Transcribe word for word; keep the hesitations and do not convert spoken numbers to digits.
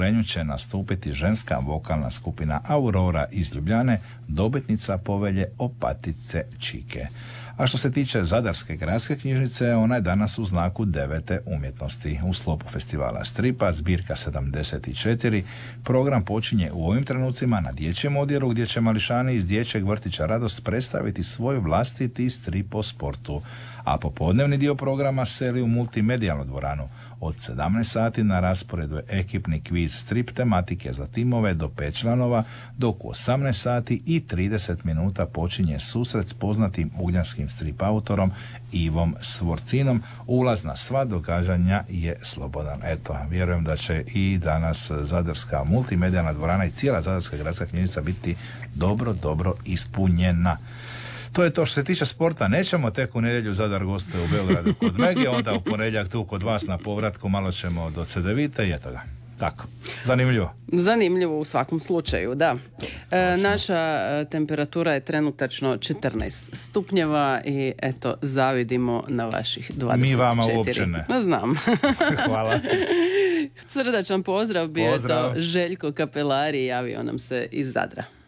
otvorenju će nastupiti ženska vokalna skupina Aurora iz Ljubljane, dobitnica povelje Opatice Čike. A što se tiče Zadarske gradske knjižnice, ona je danas u znaku devete umjetnosti. U sklopu festivala stripa zbirka sedamdeset četiri program počinje u ovim trenucima na dječjem odjelu gdje će mališani iz dječjeg vrtića Radost predstaviti svoj vlastiti strip o sportu, a popodnevni dio programa seli u multimedijalnu dvoranu. Od sedamnaest sati na rasporedu je ekipni kviz strip tematike za timove do pet članova, dok u osamnaest sati i trideset minuta počinje susret s poznatim ugljanskim strip autorom Ivom Svorcinom. Ulaz na sva događanja je slobodan. Eto, vjerujem da će i danas Zadarska multimedijalna dvorana i cijela Zadarska gradska knjižnica biti dobro, dobro ispunjena. To je to što se tiče sporta. Nećemo tek u nedjelju Zadar gostuje u Beogradu kod Megi, onda u ponedjeljak tu kod vas na povratku malo ćemo do Cedevite i eto ga. Tako, zanimljivo. Zanimljivo u svakom slučaju, da. E, naša temperatura je trenutačno četrnaest stupnjeva i eto, zavidimo na vaših dvadeset četiri. Mi vama uopće ne. Znam. Hvala. Srdačan pozdrav bio pozdrav. je to Željko Kapelari, javio nam se iz Zadra.